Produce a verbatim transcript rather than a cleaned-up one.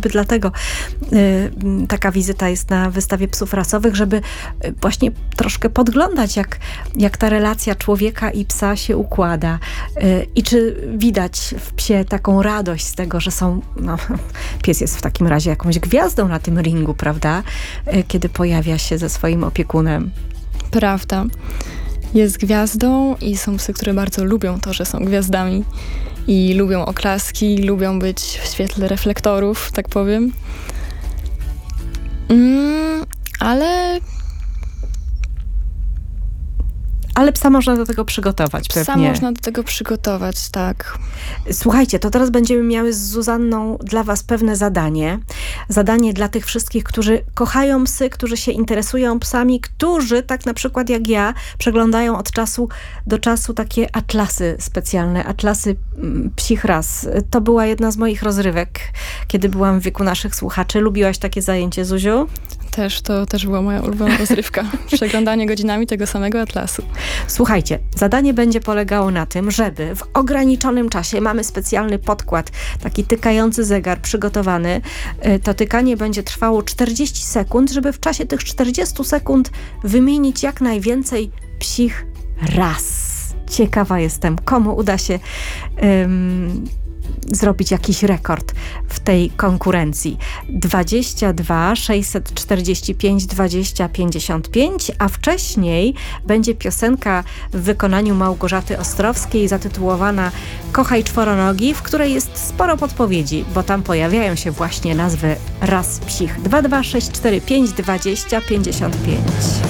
choćby dlatego y, taka wizyta jest na wystawie psów rasowych, żeby y, właśnie troszkę podglądać, jak, jak ta relacja człowieka i psa się układa. Y, I czy widać w psie taką radość z tego, że są, no, pies jest w takim razie jakąś gwiazdą na tym ringu, prawda? Y, kiedy pojawia się ze swoim opiekunem. Prawda. Jest gwiazdą i są psy, które bardzo lubią to, że są gwiazdami. I lubią oklaski, lubią być w świetle reflektorów, tak powiem. Mm, ale... Ale psa można do tego przygotować pewnie. Psa można do tego przygotować, tak. Słuchajcie, to teraz będziemy miały z Zuzanną dla was pewne zadanie. Zadanie dla tych wszystkich, którzy kochają psy, którzy się interesują psami, którzy, tak na przykład jak ja, przeglądają od czasu do czasu takie atlasy specjalne, atlasy psich ras. To była jedna z moich rozrywek, kiedy byłam w wieku naszych słuchaczy. Lubiłaś takie zajęcie, Zuziu? Też, to też była moja ulubiona rozrywka. Przeglądanie godzinami tego samego atlasu. Słuchajcie, zadanie będzie polegało na tym, żeby w ograniczonym czasie, mamy specjalny podkład, taki tykający zegar przygotowany, to tykanie będzie trwało czterdzieści sekund, żeby w czasie tych czterdziestu sekund wymienić jak najwięcej psich ras. Ciekawa jestem, komu uda się um, zrobić jakiś rekord w tej konkurencji. dwadzieścia dwa sześćset czterdzieści pięć dwadzieścia pięćdziesiąt pięć, a wcześniej będzie piosenka w wykonaniu Małgorzaty Ostrowskiej zatytułowana Kochaj czworonogi, w której jest sporo podpowiedzi, bo tam pojawiają się właśnie nazwy ras psich. dwa dwa sześć cztery pięć dwadzieścia pięćdziesiąt pięć.